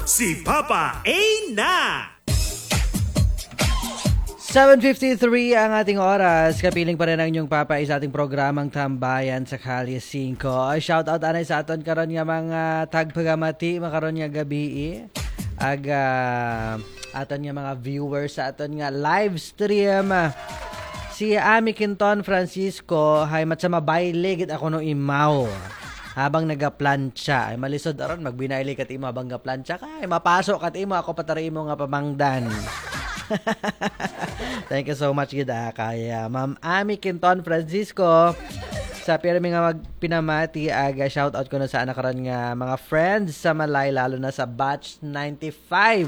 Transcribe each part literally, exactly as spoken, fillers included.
si Papa A na! seven fifty-three ang ating oras. Kapiling pa rin ang inyong Papa sa ating programang Tambayan sa Kalye five. Shoutout anay sa aton karon nga mga tagpagamati makaron nga gabi. Aga aton nga mga viewers sa aton nga live stream. Si Ami Quinton Francisco hay mat sa mabaylig ako no imaw. Habang nagaplantsa ay malisod aron magbinayli kat imo habang gaplantsa kay mapasok kat imo ako patari mo nga pamangdan. Thank you so much gida kay uh, Ma'am Ami Quinton Francisco sa pirmi nga magpinamati aga shoutout ko na sa anak karon nga mga friends sa Malay lalo na sa batch ninety-five.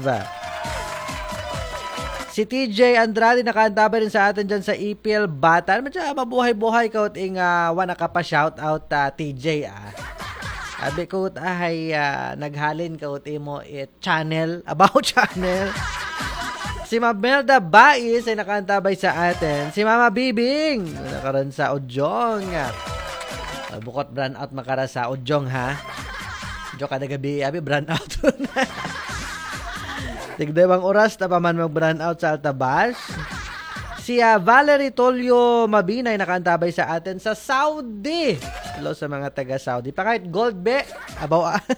Si T J Andrade nakaantaba rin sa atin dyan sa E P L Batan. Medyo mabuhay-buhay ka at ing uh, wana ka pa shoutout uh, T J ah. Sabi ko ay uh, naghalin ka at imo it channel about channel. Si Ma'am Melda Bais ay nakaantabay sa atin. Si Mama Bibing nakaroon sa Ujong. Uh, bukot brand out makara sa Ujong ha. Jo kada gabi abi brand out. Tigdawang oras na pa man mag-brand out sa Altabas. Si uh, Valerie Tolio Mabinay nakaantabay sa atin sa Saudi. Hello sa mga taga-Saudi. Pa kahit gold be. Abaw ah.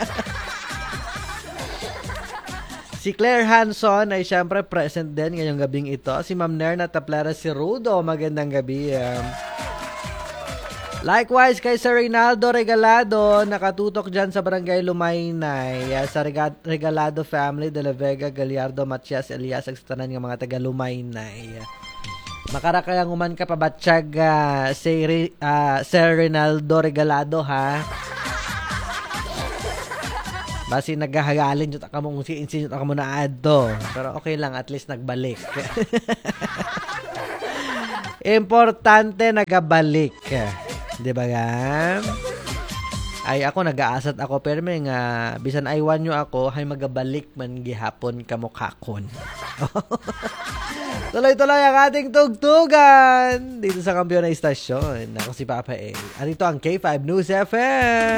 Si Claire Hanson ay syempre present din ngayong gabing ito. Si Ma'am Nerna Taplera si Rudo. Magandang gabi. Um, likewise kay Sir Reynaldo Regalado, nakatutok dyan sa Barangay Lumaynay. Uh, sa Rega- Regalado family, De La Vega, Gallardo, Matias, Elias, ang satanan ng mga taga Lumaynay. Makara kayang uman ka pabatsyag uh, si uh, Sir Reynaldo Regalado ha. Basi naghahagalin jud ka mo si insin ka mo na adto. Pero okay lang at least nagbalik. Importante nagabalik. 'Di ba gam? Ay ako nag-aasat ako pero may nga bisan aywan nyo ako hay magabalik man gihapon kamukakon. Tuloy-tuloy ang ating tugtugan dito sa Kampiyon na Istasyon. Ako si Papa A. Arito ang K five News F M.